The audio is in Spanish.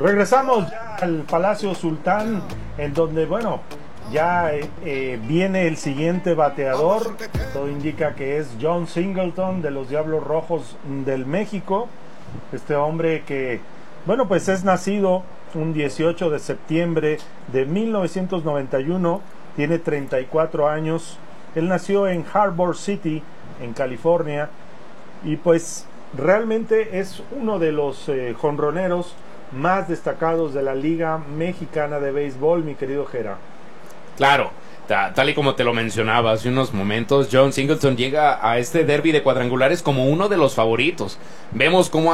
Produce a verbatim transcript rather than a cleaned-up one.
Regresamos ya al Palacio Sultán, en donde, bueno, ya eh, viene el siguiente bateador. Todo indica que es John Singleton de los Diablos Rojos del México. Este hombre que, bueno, pues es nacido un dieciocho de septiembre de mil novecientos noventa y uno, tiene treinta y cuatro años. Él nació en Harbor City, en California, y pues realmente es uno de los eh, jonroneros más destacados de la Liga Mexicana de Béisbol, mi querido Gera. Claro, ta, tal y como te lo mencionaba hace unos momentos, John Singleton llega a este derbi de cuadrangulares como uno de los favoritos. Vemos cómo